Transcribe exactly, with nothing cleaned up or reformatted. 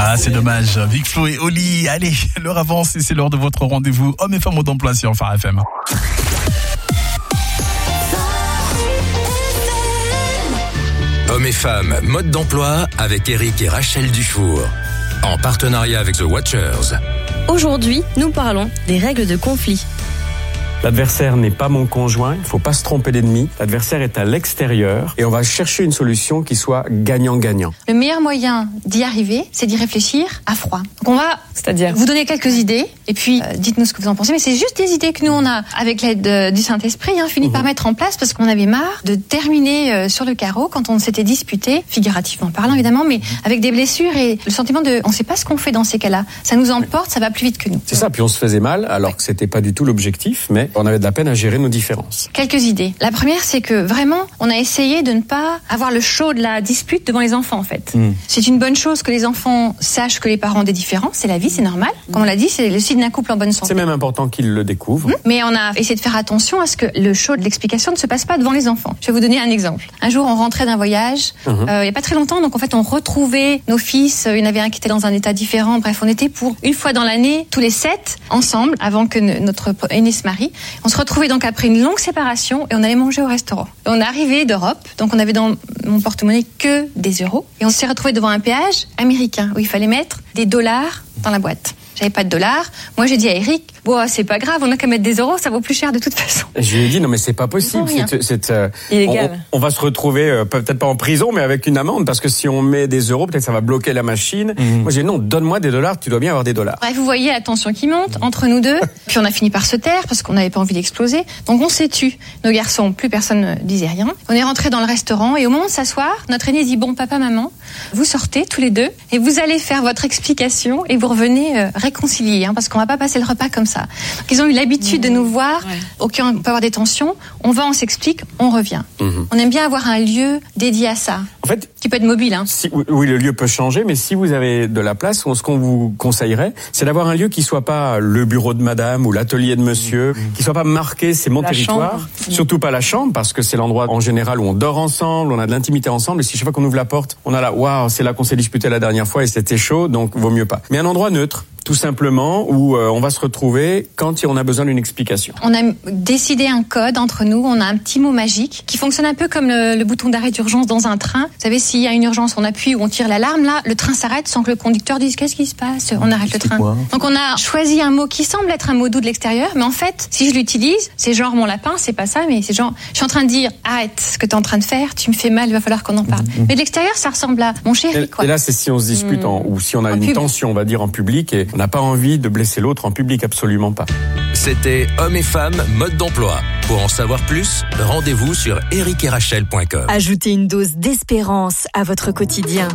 Ah, c'est dommage. Big Flo et Oli. Allez, l'heure avance et c'est l'heure de votre rendez-vous Hommes et femmes mode d'emploi sur Phare F M. Hommes et femmes mode d'emploi avec Eric et Rachel Dufour. En partenariat avec The Watchers. Aujourd'hui, nous parlons des règles de conflit. L'adversaire n'est pas mon conjoint, il ne faut pas se tromper d'ennemi. L'adversaire est à l'extérieur et on va chercher une solution qui soit gagnant-gagnant. Le meilleur moyen d'y arriver, c'est d'y réfléchir à froid. Donc on va C'est-à-dire vous donner quelques idées et puis euh, dites-nous ce que vous en pensez. Mais c'est juste des idées que nous on a, avec l'aide euh, du Saint-Esprit, hein, fini mmh. par mettre en place parce qu'on avait marre de terminer euh, sur le carreau quand on s'était disputé, figurativement parlant évidemment, mais avec des blessures et le sentiment de on ne sait pas ce qu'on fait dans ces cas-là. Ça nous emporte, ça va plus vite que nous. C'est ça, puis on se faisait mal alors que c'était pas du tout l'objectif, mais on avait de la peine à gérer nos différences. Quelques idées. La première, c'est que vraiment, on a essayé de ne pas avoir le show de la dispute devant les enfants, en fait. Mmh. C'est une bonne chose que les enfants sachent que les parents ont des différences. C'est la vie, c'est normal. Comme on l'a dit, c'est le signe d'un couple en bonne santé. C'est même important qu'ils le découvrent. Mmh. Mais on a essayé de faire attention à ce que le show de l'explication ne se passe pas devant les enfants. Je vais vous donner un exemple. Un jour, on rentrait d'un voyage, mmh. euh, il n'y a pas très longtemps, donc en fait, on retrouvait nos fils. Il y en avait un qui était dans un état différent. Bref, on était pour une fois dans l'année, tous les sept, ensemble, avant que notre aîné se marie. On se retrouvait donc après une longue séparation et on allait manger au restaurant. Et on est arrivé d'Europe, donc on avait dans mon porte-monnaie que des euros et on s'est retrouvé devant un péage américain où il fallait mettre des dollars dans la boîte. J'avais pas de dollars. Moi, j'ai dit à Eric, bon, c'est pas grave, on a qu'à mettre des euros, ça vaut plus cher de toute façon. Je lui ai dit, non, mais c'est pas possible. C'est, c'est, euh, illégal. On, on va se retrouver, euh, peut-être pas en prison, mais avec une amende, parce que si on met des euros, peut-être ça va bloquer la machine. Mmh. Moi, j'ai dit, non, donne-moi des dollars, tu dois bien avoir des dollars. Bref, vous voyez la tension qui monte entre nous deux. Puis on a fini par se taire, parce qu'on n'avait pas envie d'exploser. Donc on s'est tu. Nos garçons, plus personne ne disait rien. On est rentré dans le restaurant, et au moment de s'asseoir, notre aîné dit, bon, papa, maman, vous sortez tous les deux, et vous allez faire votre explication, et vous revenez euh, réconcilier, hein, parce qu'on va pas passer le repas comme ça. Donc, ils ont eu l'habitude mmh. de nous voir, ouais. auquel on peut avoir des tensions, on va, on s'explique, on revient. Mmh. On aime bien avoir un lieu dédié à ça. En fait, qui peut être mobile, hein. Si, oui, le lieu peut changer, mais si vous avez de la place, ce qu'on vous conseillerait, c'est d'avoir un lieu qui soit pas le bureau de madame ou l'atelier de monsieur, mmh. qui soit pas marqué, c'est mon la territoire. Chambre. Surtout pas la chambre, parce que c'est l'endroit en général où on dort ensemble, on a de l'intimité ensemble, et si chaque fois qu'on ouvre la porte, on a là, waouh, c'est là qu'on s'est disputé la dernière fois et c'était chaud, donc vaut mieux pas. Mais un endroit neutre. Tout simplement, où euh, on va se retrouver quand on a besoin d'une explication. On a décidé un code entre nous, on a un petit mot magique qui fonctionne un peu comme le, le bouton d'arrêt d'urgence dans un train. Vous savez, s'il y a une urgence, on appuie ou on tire l'alarme, là, le train s'arrête sans que le conducteur dise qu'est-ce qui se passe, on arrête c'est le train. Quoi Donc on a choisi un mot qui semble être un mot doux de l'extérieur, mais en fait, si je l'utilise, c'est genre mon lapin, c'est pas ça, mais c'est genre, je suis en train de dire arrête ce que tu es en train de faire, tu me fais mal, il va falloir qu'on en parle. Mmh. Mais de l'extérieur, ça ressemble à mon chéri, quoi. Et là, c'est si on se dispute, mmh. en, ou si on a en une pub. tension, on va dire, en public, et on n'a pas envie de blesser l'autre en public, absolument pas. C'était Hommes et femmes mode d'emploi. Pour en savoir plus, rendez-vous sur eric et rachel point com. Ajoutez une dose d'espérance à votre quotidien.